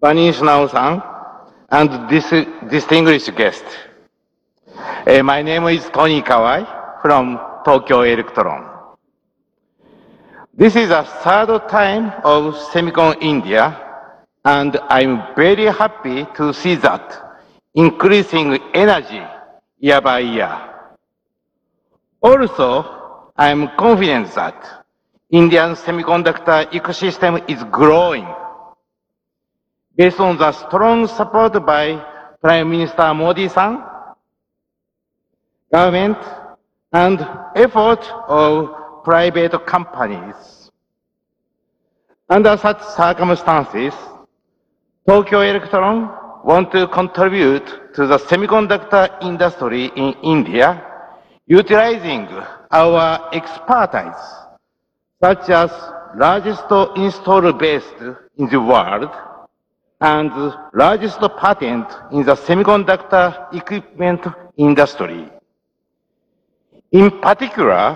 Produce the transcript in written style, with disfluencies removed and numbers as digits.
Banish Nao-san, and distinguished guest. My name is Tony Kawai from Tokyo Electron. This is the third time of Semicon India, and I'm very happy to see that increasing energy year by year. Also, I'm confident that Indian semiconductor ecosystem is growing based on the strong support by Prime Minister Modi-san, government, and effort of private companies. Under such circumstances, Tokyo Electron want to contribute to the semiconductor industry in India, utilizing our expertise, such as largest install base in the world and largest patent in the semiconductor equipment industry. In particular,